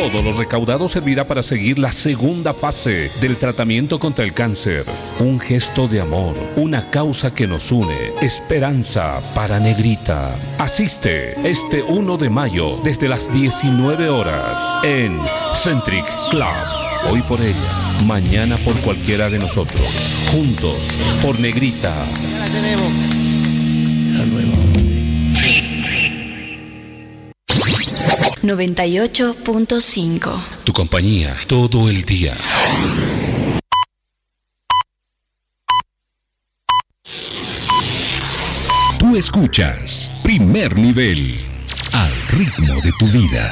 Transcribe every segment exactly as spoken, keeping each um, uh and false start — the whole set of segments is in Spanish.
Todo lo recaudado servirá para seguir la segunda fase del tratamiento contra el cáncer. Un gesto de amor, una causa que nos une. Esperanza para Negrita. Asiste este uno de mayo desde las diecinueve horas en Centric Club. Hoy por ella, mañana por cualquiera de nosotros. Juntos por Negrita. Ya la tenemos. La nueva. noventa y ocho punto cinco. Tu compañía todo el día. Tú escuchas Primer Nivel, al ritmo de tu vida.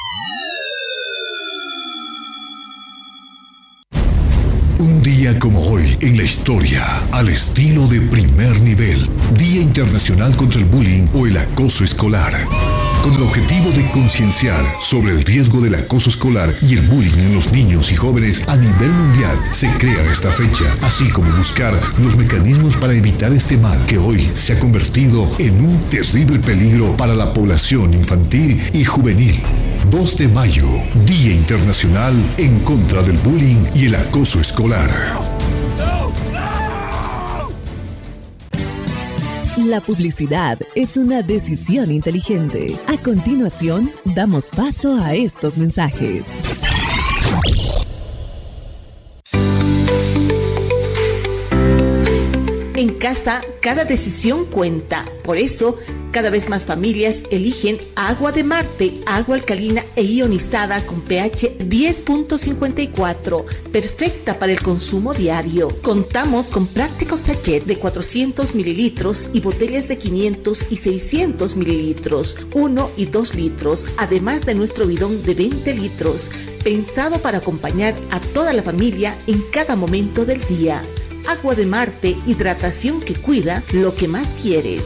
Un día como hoy en la historia, al estilo de Primer Nivel, Día Internacional contra el Bullying o el Acoso Escolar. Con el objetivo de concienciar sobre el riesgo del acoso escolar y el bullying en los niños y jóvenes a nivel mundial, se crea esta fecha, así como buscar los mecanismos para evitar este mal que hoy se ha convertido en un terrible peligro para la población infantil y juvenil. dos de mayo, Día Internacional en contra del bullying y el acoso escolar. La publicidad es una decisión inteligente. A continuación, damos paso a estos mensajes. En casa, cada decisión cuenta. Por eso, cada vez más familias eligen Agua de Marte, agua alcalina e ionizada con pH diez punto cincuenta y cuatro, perfecta para el consumo diario. Contamos con prácticos sachet de cuatrocientos mililitros y botellas de quinientos y seiscientos mililitros, uno y dos litros, además de nuestro bidón de veinte litros, pensado para acompañar a toda la familia en cada momento del día. Agua de Marte, hidratación que cuida lo que más quieres.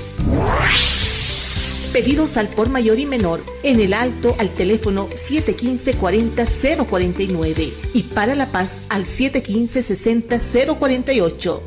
Pedidos al por mayor y menor en el Alto al teléfono siete uno cinco, cuatro cero, cero cuatro nueve y para La Paz al siete uno cinco, seis cero, cero cuatro ocho.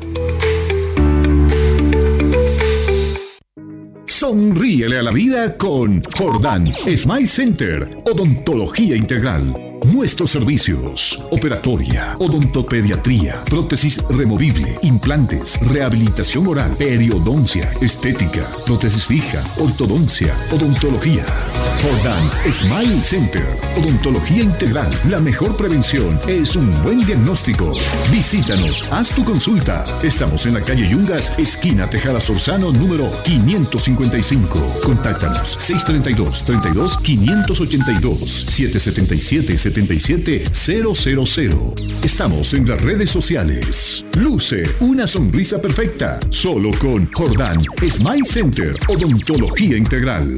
Sonríele a la vida con Jordán Smile Center, odontología integral. Nuestros servicios: operatoria, odontopediatría, prótesis removible, implantes, rehabilitación oral, periodoncia, estética, prótesis fija, ortodoncia, odontología. Jordán Smile Center, odontología integral. La mejor prevención es un buen diagnóstico. Visítanos, haz tu consulta. Estamos en la calle Yungas, esquina Tejada Sorzano, número quinientos cincuenta y cinco. Contáctanos seis tres dos, treinta y dos, quinientos ochenta y dos, siete siete siete, setenta y siete cero cero cero. Estamos en las redes sociales. Luce una sonrisa perfecta solo con Jordán Smile Center, odontología integral.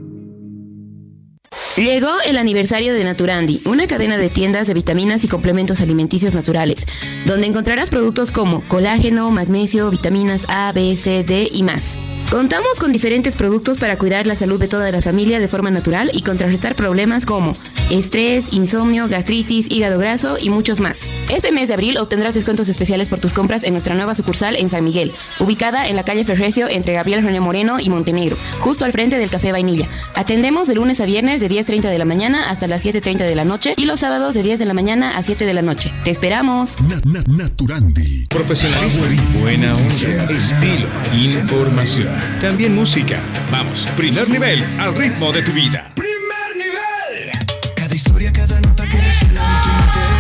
Llegó el aniversario de Naturandi, una cadena de tiendas de vitaminas y complementos alimenticios naturales, donde encontrarás productos como colágeno, magnesio, vitaminas A, B, C, D y más. Contamos con diferentes productos para cuidar la salud de toda la familia de forma natural y contrarrestar problemas como estrés, insomnio, gastritis, hígado graso y muchos más. Este mes de abril obtendrás descuentos especiales por tus compras en nuestra nueva sucursal en San Miguel, ubicada en la calle Ferrecio entre Gabriel René Moreno y Montenegro, justo al frente del Café Vainilla. Atendemos de lunes a viernes de diez treinta de la mañana hasta las siete treinta de la noche y los sábados de diez de la mañana a siete de la noche. ¡Te esperamos! Na, na, Naturandi. Profesionalismo, buena onda, estilo, información. También música. Vamos, Primer Nivel, al ritmo de tu vida. Primer Nivel. Cada historia, cada nota que resuena en tu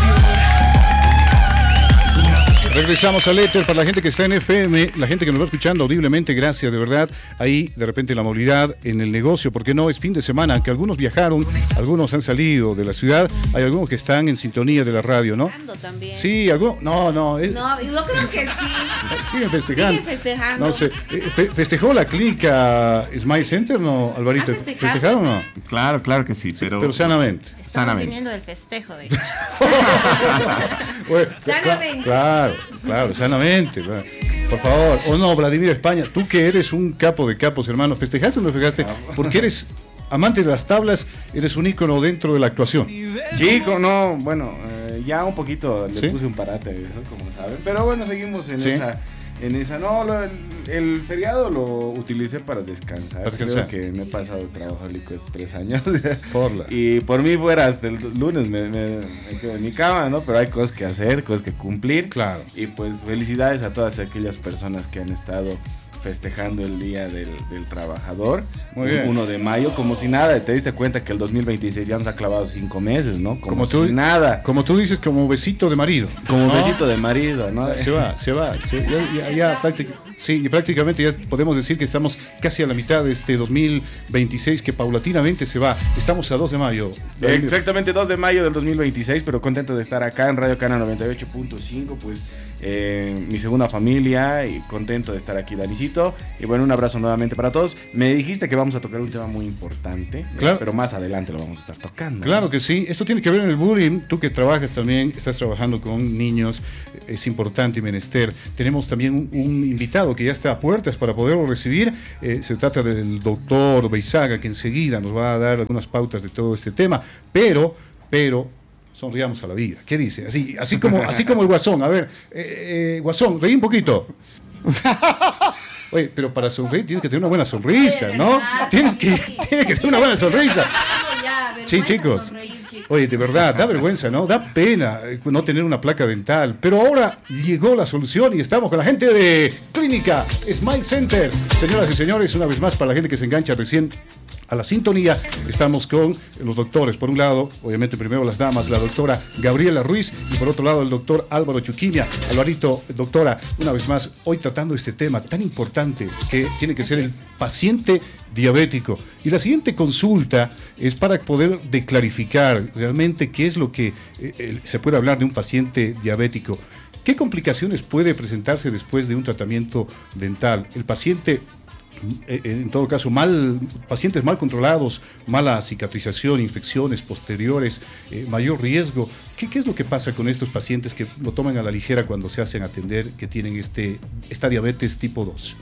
interior. Regresamos al éter para la gente que está en F M, la gente que nos va escuchando audiblemente, gracias de verdad. Ahí de repente la movilidad en el negocio, porque no es fin de semana, que algunos viajaron, algunos han salido de la ciudad, hay algunos que están en sintonía de la radio, ¿no? También. Sí, algunos, no, no. Es, no, yo creo que sí. Siguen festejando. Siguen festejando. No sé, fe, ¿festejó la clínica Smile Center, no, Alvarito? ¿Festejaron o no? Claro, claro que sí, pero... Pero sanamente. Estamos sanamente. viniendo del festejo, de hecho. Bueno, sanamente. Claro, claro, sanamente. Claro. Por favor, o no, Vladimir España, tú que eres un capo de capos, hermano, ¿festejaste o no festejaste? Porque eres amante de las tablas, eres un ícono dentro de la actuación. Chico, no, bueno, eh, ya un poquito le ¿Sí? puse un parate a eso, como saben, pero bueno, seguimos en ¿Sí? esa en esa. No, lo- el, el feriado lo utilicé para descansar. Para descansar. Creo que me he pasado de trabajólico estos tres años. Por la- Y por mí fuera hasta el lunes me, me, me quedo en mi cama, ¿no? Pero hay cosas que hacer, cosas que cumplir. Claro. Y pues felicidades a todas aquellas personas que han estado festejando el Día del, del Trabajador. Muy bien. uno de mayo, como si nada. Te diste cuenta que el dos mil veintiséis ya nos ha clavado cinco meses, ¿no? Como, Como si tú, nada. Como tú dices, como besito de marido. Como ¿no? besito de marido, ¿no? Se va, se va. se- ya, ya- ya práctic- sí, y prácticamente ya podemos decir que estamos casi a la mitad de este dos mil veintiséis que paulatinamente se va. Estamos a dos de mayo. Exactamente, dos de mayo del dos mil veintiséis, pero contento de estar acá en Radio Cana noventa y ocho punto cinco, pues eh, mi segunda familia, y contento de estar aquí, Danicito. Y bueno, un abrazo nuevamente para todos. Me dijiste que vamos a tocar un tema muy importante, Claro. pero más adelante lo vamos a estar tocando. Claro que sí, esto tiene que ver en el bullying. Tú que trabajas también, estás trabajando con niños, es importante y menester. Tenemos también un, un invitado que ya está a puertas para poderlo recibir. Eh, se trata del doctor Beizaga, que enseguida nos va a dar algunas pautas de todo este tema, pero, pero, sonriamos a la vida. ¿Qué dice? Así, así como, así como el Guasón. A ver, eh, eh, Guasón, reí un poquito. Oye, pero para sonreír tienes que tener una buena sonrisa, ¿no? Tienes que, tienes que tener una buena sonrisa. Sí, chicos. Oye, de verdad, da vergüenza, ¿no? Da pena eh, no tener una placa dental. Pero ahora llegó la solución y estamos con la gente de Clínica Smile Center. Señoras y señores, una vez más, para la gente que se engancha recién a la sintonía, estamos con los doctores. Por un lado, obviamente primero las damas, la doctora Gabriela Ruiz, y por otro lado el doctor Álvaro Chuquimia. Alvarito, doctora, una vez más, hoy tratando este tema tan importante que tiene que ser el paciente diabético. Y la siguiente consulta es para poder declarificar realmente qué es lo que eh, eh, se puede hablar de un paciente diabético. ¿Qué complicaciones puede presentarse después de un tratamiento dental? El paciente, en todo caso, mal, pacientes mal controlados, mala cicatrización, infecciones posteriores, eh, mayor riesgo. ¿Qué, ¿Qué es lo que pasa con estos pacientes que lo toman a la ligera cuando se hacen atender, que tienen este, esta diabetes tipo dos?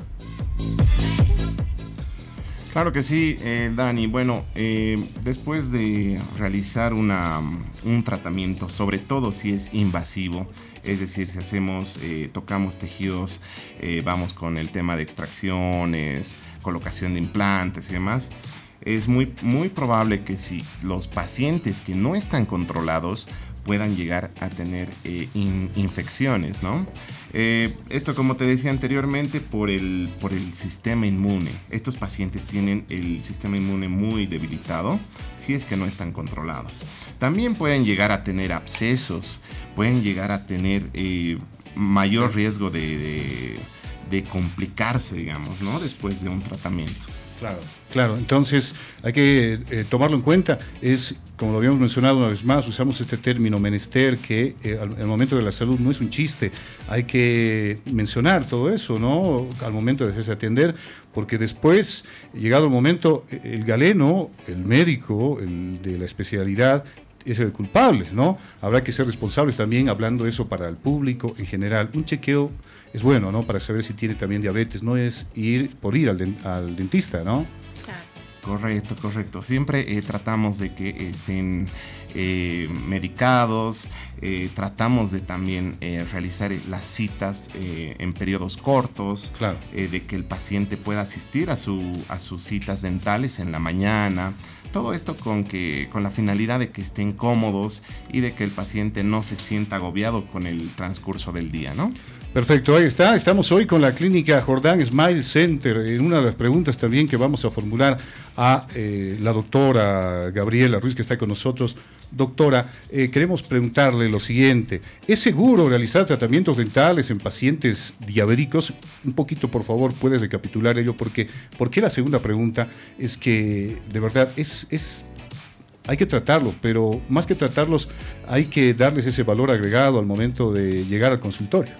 Claro que sí, eh, Dani. Bueno, eh, después de realizar una, un tratamiento, sobre todo si es invasivo, es decir, si hacemos, eh, tocamos tejidos, eh, vamos con el tema de extracciones, colocación de implantes y demás, es muy, muy probable que si los pacientes que no están controlados puedan llegar a tener eh, in, infecciones, ¿no? Eh, esto, como te decía anteriormente, por el, por el sistema inmune. Estos pacientes tienen el sistema inmune muy debilitado si es que no están controlados. También pueden llegar a tener abscesos, pueden llegar a tener eh, mayor riesgo de, de, de complicarse, digamos, ¿no? Después de un tratamiento. Claro, claro. Entonces hay que eh, tomarlo en cuenta. Es, como lo habíamos mencionado una vez más, usamos este término menester, que eh, al, al momento de la salud no es un chiste. Hay que mencionar todo eso, ¿no? Al momento de hacerse atender, porque después, llegado el momento, el galeno, el médico, el de la especialidad, es el culpable, ¿no? Habrá que ser responsables también, hablando eso para el público en general. Un chequeo es bueno, ¿no? Para saber si tiene también diabetes, no es ir por ir al, den- al dentista, ¿no? Correcto, correcto. Siempre eh, tratamos de que estén eh, medicados, eh, tratamos de también eh, realizar las citas eh, en periodos cortos, claro. eh, de que el paciente pueda asistir a, su, a sus citas dentales en la mañana. Todo esto con, que, con la finalidad de que estén cómodos y de que el paciente no se sienta agobiado con el transcurso del día, ¿no? Perfecto, ahí está. Estamos hoy con la clínica Jordán Smile Center. En una de las preguntas también que vamos a formular a eh, la doctora Gabriela Ruiz, que está con nosotros. Doctora, eh, queremos preguntarle lo siguiente. ¿Es seguro realizar tratamientos dentales en pacientes diabéticos? Un poquito, por favor, puedes recapitular ello, porque, porque la segunda pregunta es que, de verdad, es... es hay que tratarlos, pero más que tratarlos, hay que darles ese valor agregado al momento de llegar al consultorio.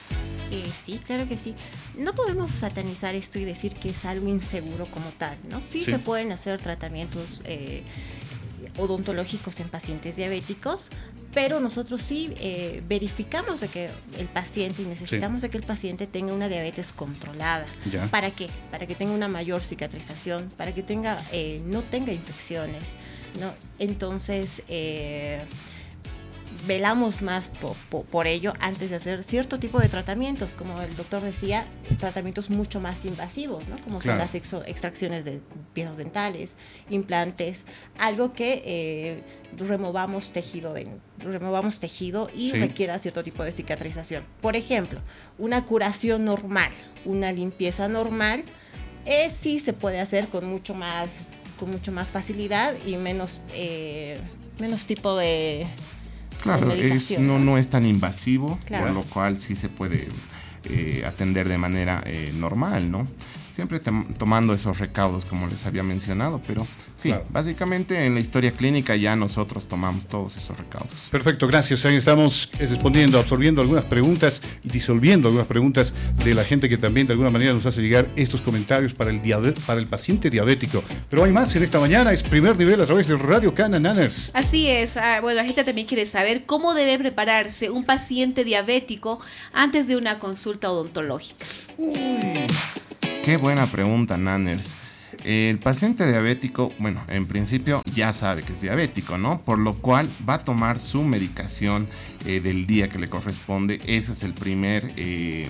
Eh, sí, claro que sí. No podemos satanizar esto y decir que es algo inseguro como tal, ¿no? Sí, Sí. se pueden hacer tratamientos eh, odontológicos en pacientes diabéticos, pero nosotros sí eh, verificamos de que el paciente, y necesitamos Sí. de que el paciente tenga una diabetes controlada. Ya. ¿Para qué? Para que tenga una mayor cicatrización, para que tenga, eh, no tenga infecciones, ¿no? Entonces, eh, velamos más po, po, por ello antes de hacer cierto tipo de tratamientos, como el doctor decía, tratamientos mucho más invasivos, ¿no? Como claro. son las exo, extracciones de piezas dentales, implantes, algo que eh, removamos tejido, de, removamos tejido y sí. requiera cierto tipo de cicatrización. Por ejemplo, una curación normal, una limpieza normal, eh, sí se puede hacer con mucho más, con mucho más facilidad y menos, eh, menos tipo de Claro, es, no, no es tan invasivo, claro. por lo cual sí se puede eh, atender de manera eh, normal, ¿no? Siempre tem- tomando esos recaudos como les había mencionado, pero sí, claro. básicamente en la historia clínica ya nosotros tomamos todos esos recaudos. Perfecto, gracias. Ahí estamos respondiendo, absorbiendo algunas preguntas y disolviendo algunas preguntas de la gente que también de alguna manera nos hace llegar estos comentarios para el, diabe- para el paciente diabético. Pero hay más en esta mañana, es Primer Nivel a través de Radio Cana Nanners. Así es, ah, bueno, la gente también quiere saber cómo debe prepararse un paciente diabético antes de una consulta odontológica. Uy. Qué buena pregunta, Nanners. El paciente diabético, bueno, en principio ya sabe que es diabético, ¿no? Por lo cual va a tomar su medicación eh, del día que le corresponde. Eso es el primer, eh,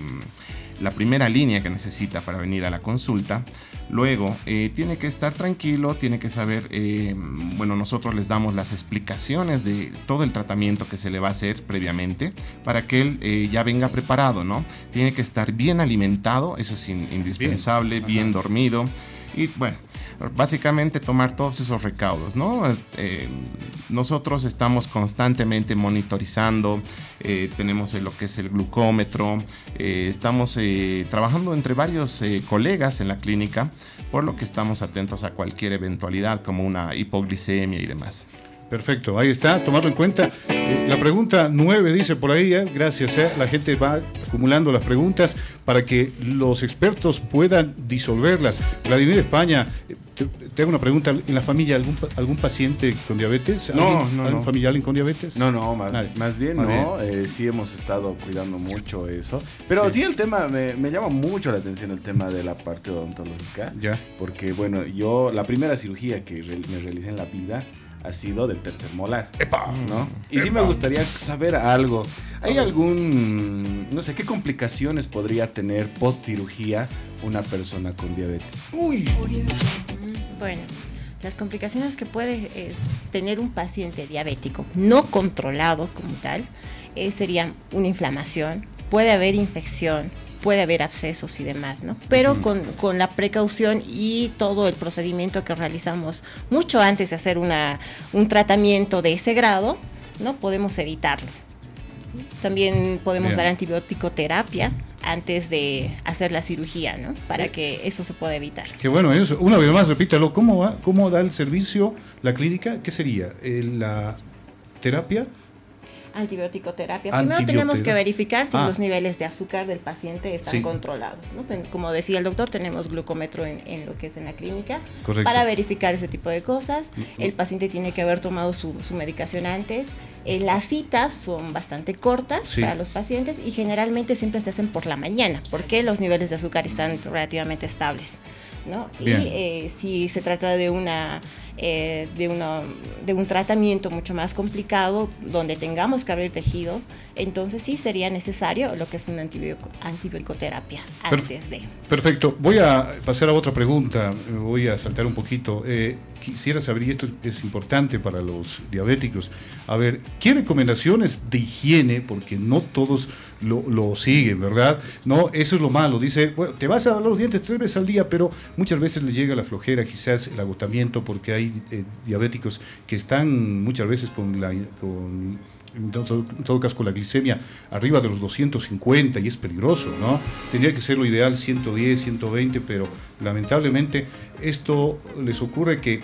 la primera línea que necesita para venir a la consulta. Luego, eh, tiene que estar tranquilo, tiene que saber, eh, bueno, nosotros les damos las explicaciones de todo el tratamiento que se le va a hacer previamente para que él eh, ya venga preparado, ¿no? Tiene que estar bien alimentado, eso es in- indispensable, bien, bien dormido. Y bueno, básicamente tomar todos esos recaudos, ¿no? Eh, nosotros estamos constantemente monitorizando, eh, tenemos lo que es el glucómetro, eh, estamos eh, trabajando entre varios eh, colegas en la clínica, por lo que estamos atentos a cualquier eventualidad como una hipoglicemia y demás. Perfecto, ahí está, tomarlo en cuenta. Eh, la pregunta nueve dice por ahí, eh, gracias, eh, la gente va acumulando las preguntas para que los expertos puedan disolverlas. Vladimir España, eh, te, te hago una pregunta, ¿en la familia algún, algún paciente con diabetes? No, ¿Algún, no, ¿algún no. familiar con diabetes? No, no, más, más bien Muy no, bien. Eh, sí hemos estado cuidando mucho eso, pero sí, Sí. sí el tema, me, me llama mucho la atención el tema de la parte odontológica, ya. porque bueno, yo la primera cirugía que re- me realicé en la vida ha sido del tercer molar, ¡Epa! ¿no? Y Epa. sí me gustaría saber algo. ¿Hay algún, no sé, qué complicaciones podría tener post cirugía una persona con diabetes? Uy. Bueno, las complicaciones que puede es tener un paciente diabético no controlado como tal, eh, serían una inflamación, puede haber infección, puede haber abscesos y demás, ¿no? Pero uh-huh. con, con la precaución y todo el procedimiento que realizamos mucho antes de hacer una, un tratamiento de ese grado, ¿no? Podemos evitarlo. También podemos Bien. dar antibiótico terapia antes de hacer la cirugía, ¿no? Para que eso se pueda evitar. Qué bueno eso. Una vez más, repítalo. ¿Cómo va? ¿Cómo da el servicio la clínica? ¿Qué sería? Eh, ¿La terapia? Antibiótico terapia. Primero tenemos que verificar si ah. los niveles de azúcar del paciente están sí. controlados, ¿no? Ten, como decía el doctor, tenemos glucómetro en, en lo que es en la clínica. Correcto. Para verificar ese tipo de cosas. Uh-huh. El paciente tiene que haber tomado su, su medicación antes. Eh, las citas son bastante cortas sí. para los pacientes y generalmente siempre se hacen por la mañana porque los niveles de azúcar están relativamente estables, ¿no? Bien. Y eh, si se trata de una eh, de una de un tratamiento mucho más complicado donde tengamos que abrir tejidos, entonces sí sería necesario lo que es una antibiótico, antibiótico-terapia antes de. Perfecto. Voy a pasar a otra pregunta. Voy a saltar un poquito. Eh, quisiera saber, y esto es, es importante para los diabéticos, a ver, ¿qué recomendaciones de higiene? Porque no todos lo, lo siguen, ¿verdad? No, eso es lo malo. Dice, bueno, te vas a lavar los dientes tres veces al día, pero muchas veces les llega la flojera, quizás el agotamiento, porque hay eh, diabéticos que están muchas veces con la... Con, en todo, en todo caso con la glicemia arriba de los doscientos cincuenta y es peligroso, ¿no? Tendría que ser lo ideal ciento diez, ciento veinte, pero lamentablemente esto les ocurre que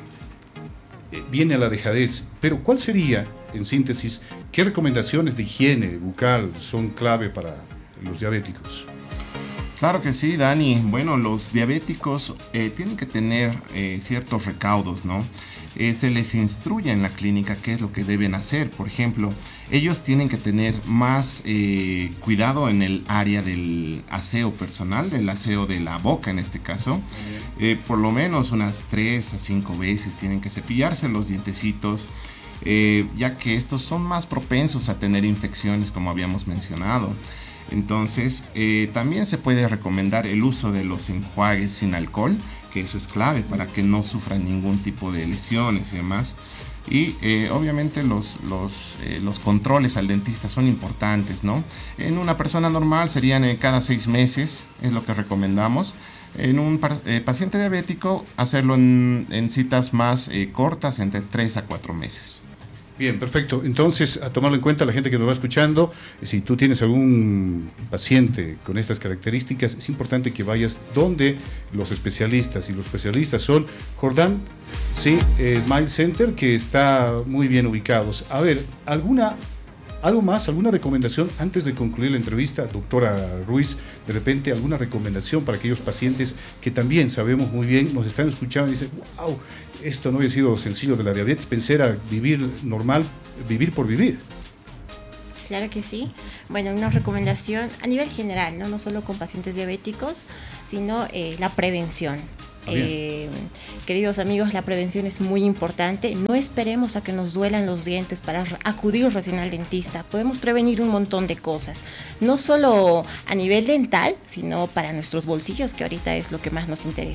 viene a la dejadez. Pero ¿cuál sería, en síntesis, qué recomendaciones de higiene bucal son clave para los diabéticos? Claro que sí, Dani. Bueno, los diabéticos eh, tienen que tener eh, ciertos recaudos, ¿no? Eh, se les instruye en la clínica qué es lo que deben hacer. Por ejemplo, ellos tienen que tener más eh, cuidado en el área del aseo personal, del aseo de la boca en este caso. Eh, por lo menos unas tres a cinco veces tienen que cepillarse los dientecitos. eh, ya que estos son más propensos a tener infecciones, como habíamos mencionado. Entonces, eh, también se puede recomendar el uso de los enjuagues sin alcohol, que eso es clave para que no sufran ningún tipo de lesiones y demás. Y eh, obviamente los, los, eh, los controles al dentista son importantes, ¿no? En una persona normal serían eh, cada seis meses, es lo que recomendamos. En un eh, paciente diabético, hacerlo en, en citas más eh, cortas, entre tres a cuatro meses. Bien, perfecto. Entonces, a tomarlo en cuenta la gente que nos va escuchando, si tú tienes algún paciente con estas características, es importante que vayas donde los especialistas, y los especialistas son Jordán, sí, eh, Smile Center, que está muy bien ubicados. A ver, ¿alguna, algo más, alguna recomendación antes de concluir la entrevista, doctora Ruiz? De repente, alguna recomendación para aquellos pacientes que también sabemos muy bien, nos están escuchando y dicen, wow, esto no había sido sencillo de la diabetes, pensé era vivir normal, vivir por vivir. Claro que sí. Bueno, una recomendación a nivel general, no, no solo con pacientes diabéticos, sino eh, la prevención. Eh, queridos amigos, la prevención es muy importante. No esperemos a que nos duelan los dientes para acudir recién al dentista. Podemos prevenir un montón de cosas, no solo a nivel dental, sino para nuestros bolsillos, que ahorita es lo que más nos interesa.